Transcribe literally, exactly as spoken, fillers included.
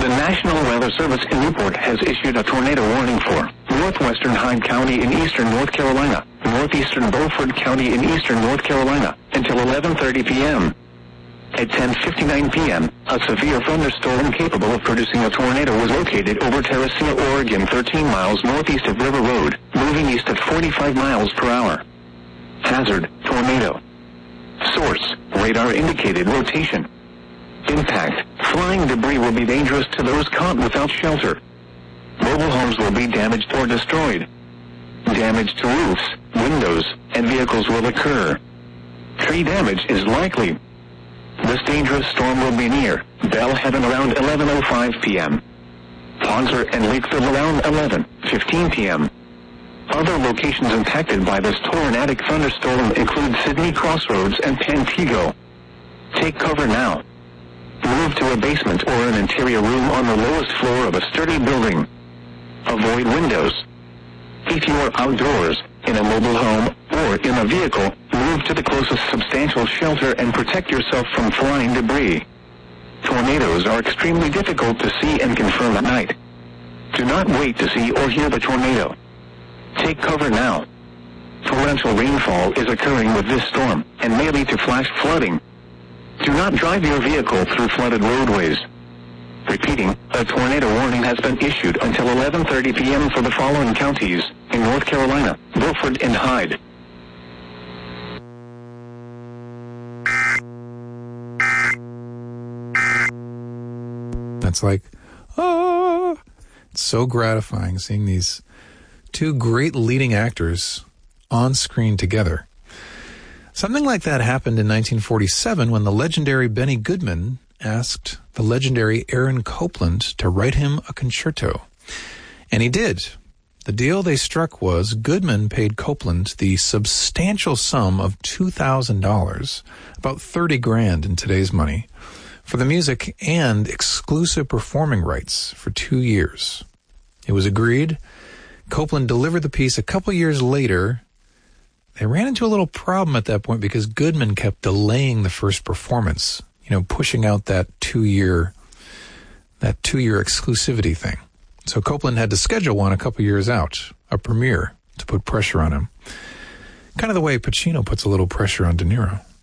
The National Weather Service in Newport has issued a tornado warning for northwestern Hyde County in eastern North Carolina, northeastern Beaufort County in eastern North Carolina, until eleven thirty p.m. At ten fifty-nine p.m., a severe thunderstorm capable of producing a tornado was located over Teresina, Oregon, thirteen miles northeast of River Road, moving east at forty-five miles per hour. Hazard, tornado. Source, radar indicated rotation. Impact, flying debris will be dangerous to those caught without shelter. Mobile homes will be damaged or destroyed. Damage to roofs, windows, and vehicles will occur. Tree damage is likely. This dangerous storm will be near Bell Heaven around eleven oh five p.m. Ponzer and Lakeville around eleven fifteen p.m. Other locations impacted by this tornadic thunderstorm include Sydney Crossroads and Pantego. Take cover now. Move to a basement or an interior room on the lowest floor of a sturdy building. Avoid windows. If you are outdoors, in a mobile home, or in a vehicle, move to the closest substantial shelter and protect yourself from flying debris. Tornadoes are extremely difficult to see and confirm at night. Do not wait to see or hear the tornado. Take cover now. Torrential rainfall is occurring with this storm and may lead to flash flooding. Do not drive your vehicle through flooded roadways. Repeating, a tornado warning has been issued until eleven thirty p.m. for the following counties in North Carolina, Beaufort and Hyde. That's like, ah, it's so gratifying seeing these two great leading actors on screen together. Something like that happened in nineteen forty-seven when the legendary Benny Goodman asked the legendary Aaron Copland to write him a concerto. And he did. The deal they struck was Goodman paid Copland the substantial sum of two thousand dollars, about thirty grand in today's money, for the music and exclusive performing rights for two years. It was agreed. Copland delivered the piece a couple years later. They ran into a little problem at that point because Goodman kept delaying the first performance, you know, pushing out that two-year that two-year exclusivity thing. So Copland had to schedule one a couple years out, a premiere, to put pressure on him. Kind of the way Pacino puts a little pressure on De Niro.